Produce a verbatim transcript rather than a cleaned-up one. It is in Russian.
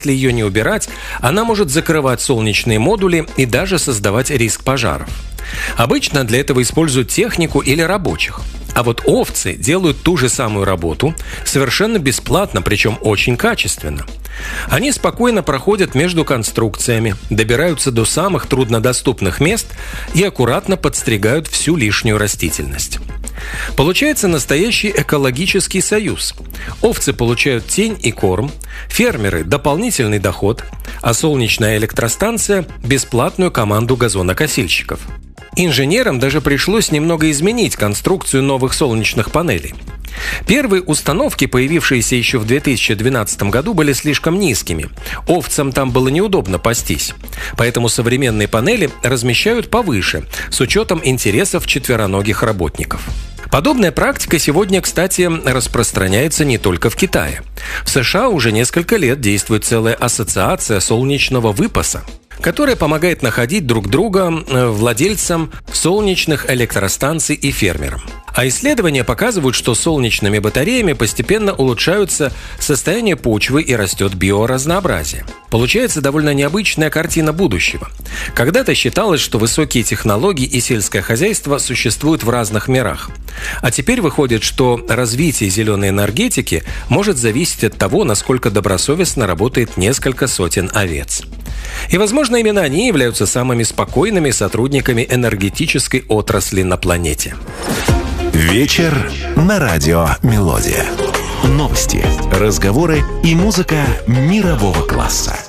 Если ее не убирать, она может закрывать солнечные модули и даже создавать риск пожаров. Обычно для этого используют технику или рабочих. А вот овцы делают ту же самую работу совершенно бесплатно, причем очень качественно. Они спокойно проходят между конструкциями, добираются до самых труднодоступных мест и аккуратно подстригают всю лишнюю растительность. Получается настоящий экологический союз. Овцы получают тень и корм, фермеры – дополнительный доход, а солнечная электростанция – бесплатную команду газонокосильщиков. Инженерам даже пришлось немного изменить конструкцию новых солнечных панелей. Первые установки, появившиеся еще в две тысячи двенадцатом году, были слишком низкими. Овцам там было неудобно пастись. Поэтому современные панели размещают повыше, с учетом интересов четвероногих работников. Подобная практика сегодня, кстати, распространяется не только в Китае. В США уже несколько лет действует целая ассоциация солнечного выпаса, которая помогает находить друг друга владельцам солнечных электростанций и фермерам. А исследования показывают, что солнечными батареями постепенно улучшаются состояние почвы и растет биоразнообразие. Получается довольно необычная картина будущего. Когда-то считалось, что высокие технологии и сельское хозяйство существуют в разных мирах. А теперь выходит, что развитие зеленой энергетики может зависеть от того, насколько добросовестно работает несколько сотен овец. И, возможно, именно они являются самыми спокойными сотрудниками энергетической отрасли на планете. Вечер на радио «Мелодия». Новости, разговоры и музыка мирового класса.